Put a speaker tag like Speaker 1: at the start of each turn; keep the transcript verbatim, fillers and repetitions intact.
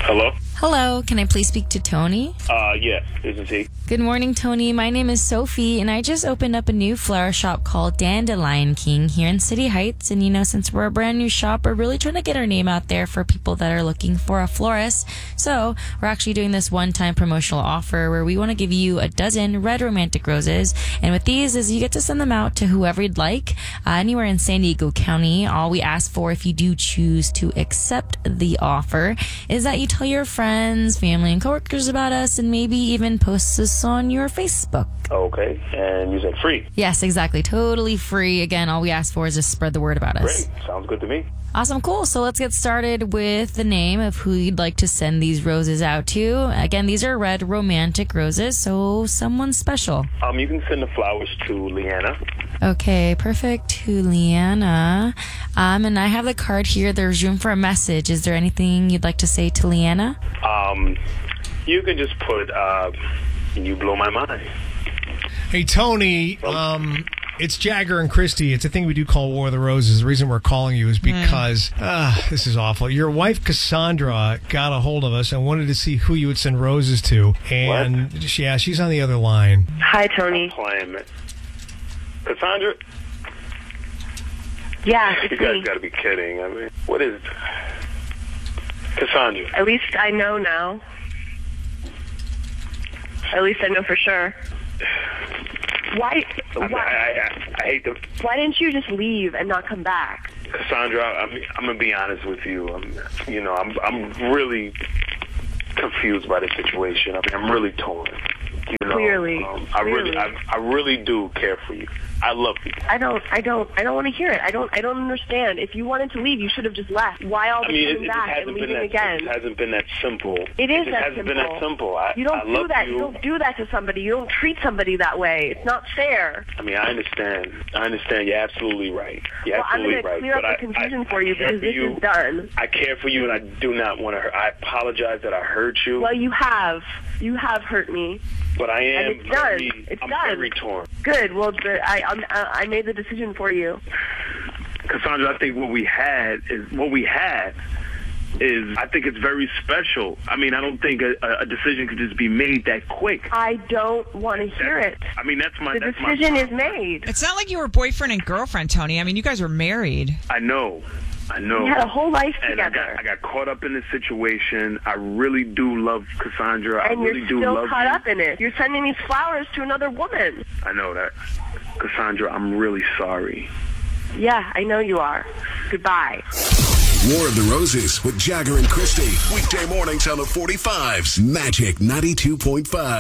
Speaker 1: Hello?
Speaker 2: Hello, can I please speak to Tony?
Speaker 1: Uh, yes, this is he.
Speaker 2: Good morning, Tony. My name is Sophie, and I just opened up a new flower shop called Dandelion King here in City Heights. And, you know, since we're a brand new shop, we're really trying to get our name out there for people that are looking for a florist. So we're actually doing this one-time promotional offer where we want to give you a dozen red romantic roses. And with these is you get to send them out to whoever you'd like, uh, anywhere in San Diego County. All we ask for, if you do choose to accept the offer, is that you tell your friends, family, and coworkers about us, and maybe even post us on your Facebook.
Speaker 1: Okay, and you said free.
Speaker 2: Yes, exactly. Totally free. Again, all we ask for is just spread the word about us.
Speaker 1: Great, sounds good to me.
Speaker 2: Awesome, cool. So let's get started with the name of who you'd like to send these roses out to. Again, these are red romantic roses, so someone special.
Speaker 1: Um, you can send the flowers to Leanna.
Speaker 2: Okay, perfect. To Leanna. Um, and I have the card here. There's room for a message. Is there anything you'd like to say to Leanna?
Speaker 1: Um, you can just put, uh, you blow my mind.
Speaker 3: Hey, Tony, um, it's Jagger and Christy. It's a thing we do call War of the Roses. The reason we're calling you is because, mm. uh, this is awful. Your wife, Cassandra, got a hold of us and wanted to see who you would send roses to. And, what? yeah, she's on the other line.
Speaker 4: Hi, Tony.
Speaker 1: I'm playing it. Cassandra?
Speaker 4: Yeah, it's
Speaker 1: You guys
Speaker 4: me.
Speaker 1: got to be kidding. I mean, what is it? Cassandra.
Speaker 4: At least I know now. At least I know for sure. Why?
Speaker 1: I,
Speaker 4: Why,
Speaker 1: I, I, I hate to...
Speaker 4: why didn't you just leave and not come back?
Speaker 1: Cassandra, I'm, I'm going to be honest with you. I'm, you know, I'm, I'm really confused by the situation. I mean, I'm really torn. You know,
Speaker 4: Clearly,
Speaker 1: um, I
Speaker 4: clearly.
Speaker 1: really, I, I really do care for you. I love you.
Speaker 4: I don't. I don't. I don't want to hear it. I don't. I don't understand. If you wanted to leave, you should have just left. Why all the
Speaker 1: I mean,
Speaker 4: coming
Speaker 1: it, it
Speaker 4: back
Speaker 1: hasn't
Speaker 4: and
Speaker 1: been
Speaker 4: leaving
Speaker 1: that.
Speaker 4: again?
Speaker 1: It hasn't been that simple.
Speaker 4: It is
Speaker 1: it
Speaker 4: that
Speaker 1: hasn't
Speaker 4: simple.
Speaker 1: been that simple. I,
Speaker 4: You don't
Speaker 1: I
Speaker 4: do
Speaker 1: love
Speaker 4: that.
Speaker 1: You.
Speaker 4: You don't do that to somebody. You don't treat somebody that way. It's not fair.
Speaker 1: I mean, I understand. I understand. You're absolutely right. You're
Speaker 4: Well, I'm
Speaker 1: absolutely
Speaker 4: going to
Speaker 1: right.
Speaker 4: clear up
Speaker 1: but
Speaker 4: the
Speaker 1: I,
Speaker 4: confusion
Speaker 1: I,
Speaker 4: for you
Speaker 1: I care
Speaker 4: because
Speaker 1: for
Speaker 4: this
Speaker 1: you.
Speaker 4: is done.
Speaker 1: I care for you, and I do not want to hurt. I apologize that I hurt you.
Speaker 4: Well, you have. You have hurt me.
Speaker 1: But I am
Speaker 4: And it's done.
Speaker 1: very,
Speaker 4: It's
Speaker 1: I'm
Speaker 4: done.
Speaker 1: very torn.
Speaker 4: Good. Well, the, I, I'm, I made the decision for you.
Speaker 5: Cassandra, I think what we had is what we had is I think it's very special. I mean, I don't think a, a decision could just be made that quick.
Speaker 4: I don't want to hear it.
Speaker 5: I mean, that's my
Speaker 4: The
Speaker 5: that's
Speaker 4: decision
Speaker 5: my,
Speaker 4: is made.
Speaker 6: It's not like you were boyfriend and girlfriend, Tony. I mean, you guys were married.
Speaker 5: I know. I know.
Speaker 4: We had a whole life
Speaker 5: and I
Speaker 4: together.
Speaker 5: got, I got caught up in this situation. I really do love Cassandra.
Speaker 4: And
Speaker 5: I really
Speaker 4: you're
Speaker 5: do
Speaker 4: still
Speaker 5: love
Speaker 4: caught
Speaker 5: you.
Speaker 4: up in it. You're sending these flowers to another woman.
Speaker 5: I know that. Cassandra, I'm really sorry.
Speaker 4: Yeah, I know you are. Goodbye.
Speaker 7: War of the Roses with Jagger and Christy. Weekday mornings on the forty-fives. Magic ninety-two point five.